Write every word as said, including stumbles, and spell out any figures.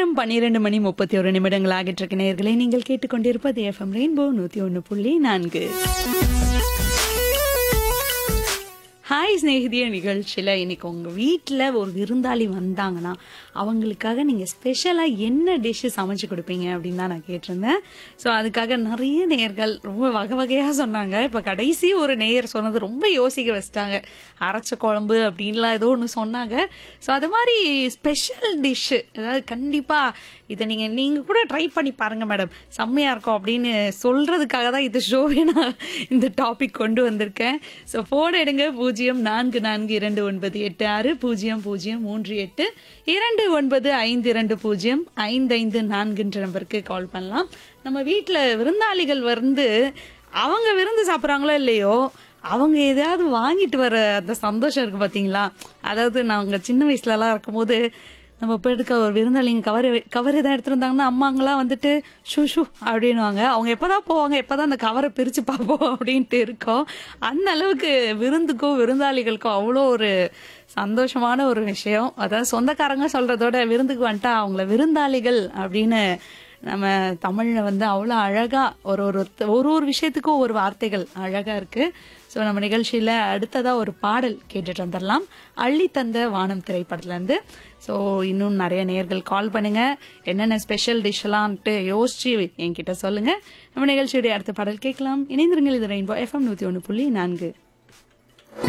நேரம் பன்னிரண்டு மணி முப்பத்தி ஒரு நிமிடங்கள் ஆகிட்டு இருக்க நேயர்களை நீங்கள் கேட்டுக்கொண்டிருப்பது எஃப்எம் ரெயின்போ நூத்தி ஒன்று புள்ளி நான்கு. ஹாய் ஸ்நேகிதிய நிகழ்ச்சியில் இன்னைக்கு உங்கள் வீட்டில் ஒரு விருந்தாளி வந்தாங்கன்னா அவங்களுக்காக நீங்கள் ஸ்பெஷலாக என்ன டிஷ்ஷு சமைச்சு கொடுப்பீங்க அப்படின்னு தான் நான் கேட்டிருந்தேன். ஸோ அதுக்காக நிறைய நேயர்கள் ரொம்ப வகை வகையாக சொன்னாங்க. இப்போ கடைசி ஒரு நேயர் சொன்னது ரொம்ப யோசிக்க வச்சிட்டாங்க. அரைச்ச குழம்பு அப்படின்லாம் ஏதோ ஒன்று சொன்னாங்க. ஸோ அது மாதிரி ஸ்பெஷல் டிஷ்ஷு அதாவது கண்டிப்பாக இதை நீங்கள் நீங்கள் கூட ட்ரை பண்ணி பாருங்கள் மேடம், செம்மையாக இருக்கும் அப்படின்னு சொல்கிறதுக்காக தான் இது ஷோவே நான் இந்த டாபிக் கொண்டு வந்திருக்கேன். ஸோ ஃபோன் எடுங்க பூஜ்ஜியம் நான்கு நான்கு இரண்டு ஒன்பது எட்டு ஆறு பூஜ்ஜியம் பூஜ்ஜியம் மூன்று எட்டு இரண்டு ஒன்பது ஐந்து இரண்டு பூஜ்ஜியம் ஐந்து ஐந்து நான்குன்ற நம்பருக்கு கால் பண்ணலாம். நம்ம வீட்டில் விருந்தாளிகள் வந்து அவங்க விருந்து சாப்பிட்றாங்களோ இல்லையோ அவங்க எதாவது வாங்கிட்டு வர அந்த சந்தோஷம் இருக்குது பார்த்தீங்களா. அதாவது நாங்கள் சின்ன வயசுலலாம் இருக்கும்போது நம்ம இப்போ எடுக்க ஒரு விருந்தாளிங்க கவர் கவர் எதாவது எடுத்துருந்தாங்கன்னா அம்மாங்களாம் வந்துட்டு ஷூ ஷூ அப்படின்வாங்க. அவங்க எப்போதான் போவாங்க, எப்போதான் அந்த கவரை பிரித்து பார்ப்போம் அப்படின்ட்டு இருக்கோம். அந்த அளவுக்கு விருந்துக்கும் விருந்தாளிகளுக்கும் அவ்வளோ ஒரு சந்தோஷமான ஒரு விஷயம். அதாவது சொந்தக்காரங்க சொல்கிறதோட விருந்துக்கு வந்துட்டா அவங்கள விருந்தாளிகள் அப்படின்னு நம்ம தமிழில் வந்து அவ்வளோ அழகாக ஒரு ஒரு ஒரு ஒரு விஷயத்துக்கும் ஒரு வார்த்தைகள் அழகாக இருக்குது. ஸோ நம்ம நிகழ்ச்சியில் அடுத்ததாக ஒரு பாடல் கேட்டுட்டு வந்துடலாம். அள்ளி தந்த வானம் திரைப்படத்துலேருந்து. ஸோ இன்னும் நிறைய நேயர்கள் கால் பண்ணுங்கள், என்னென்ன ஸ்பெஷல் டிஷ்ஷெல்லாம்ட்டு யோசிச்சு என்கிட்ட சொல்லுங்கள். நம்ம நிகழ்ச்சியுடைய அடுத்த பாடல் கேட்கலாம். இணைந்திருங்கள், இது ரெயின்போ எஃப்எம் நூற்றி ஒன்று புள்ளி நான்கு.